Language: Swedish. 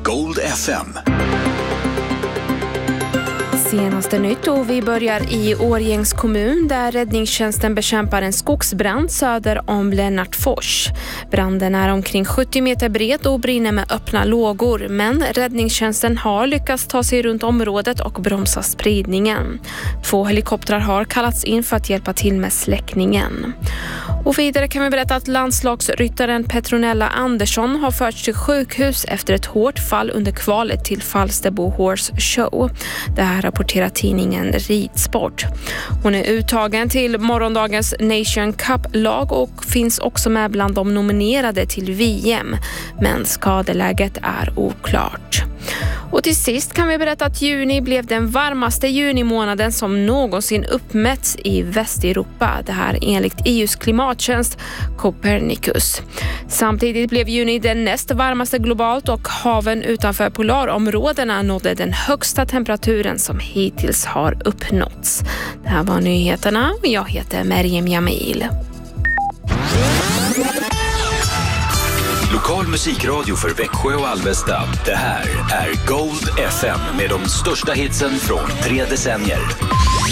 Gold FM. Senaste nytt och vi börjar i Årjängs kommun där räddningstjänsten bekämpar en skogsbrand söder om Lennartfors. Branden är omkring 70 meter bred och brinner med öppna lågor, men räddningstjänsten har lyckats ta sig runt området och bromsa spridningen. 2 helikoptrar har kallats in för att hjälpa till med släckningen. Och vidare kan vi berätta att landslagsryttaren Petronella Andersson har förts till sjukhus efter ett hårt fall under kvalet till Falsterbo Horse Show. Det här rapporterar tidningen Ridsport. Hon är uttagen till morgondagens Nation Cup-lag och finns också med bland de nominerade till VM. Men skadeläget är oklart. Och till sist kan vi berätta att juni blev den varmaste junimånaden som någonsin uppmätts i Västeuropa. Det här enligt EUs klimattjänst Copernicus. Samtidigt blev juni den näst varmaste globalt och haven utanför polarområdena nådde den högsta temperaturen som hittills har uppnåtts. Det här var nyheterna och jag heter Meriem Jamil. Lokal musikradio för Växjö och Alvesta. Det här är Gold FM med de största hitsen från 3 decennier.